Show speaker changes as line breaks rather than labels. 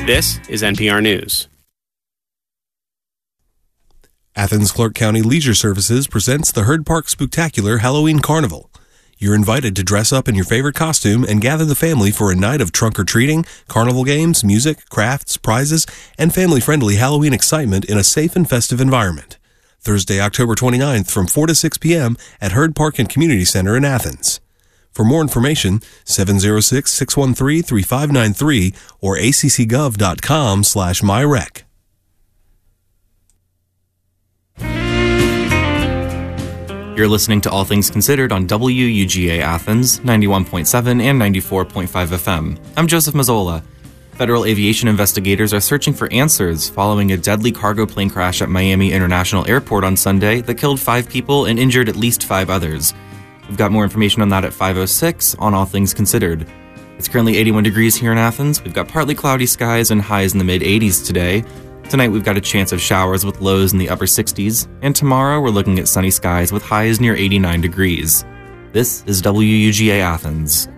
This is NPR News.
Athens Clarke County Leisure Services presents the Herd Park Spooktacular Halloween Carnival. You're invited to dress up in your favorite costume and gather the family for a night of trunk-or-treating, carnival games, music, crafts, prizes, and family-friendly Halloween excitement in a safe and festive environment. Thursday, October 29th from 4 to 6 p.m. at Herd Park and Community Center in Athens. For more information, 706-613-3593 or accgov.com/myrec.
You're listening to All Things Considered on WUGA Athens, 91.7 and 94.5 FM. I'm Joseph Mazzola. Federal aviation investigators are searching for answers following a deadly cargo plane crash at Miami International Airport on Sunday that killed 5 people and injured at least 5 others. We've got more information on that at 5:06 on All Things Considered. It's currently 81 degrees here in Athens. We've got partly cloudy skies and highs in the mid-80s today. Tonight we've got a chance of showers with lows in the upper 60s. And tomorrow we're looking at sunny skies with highs near 89 degrees. This is WUGA Athens.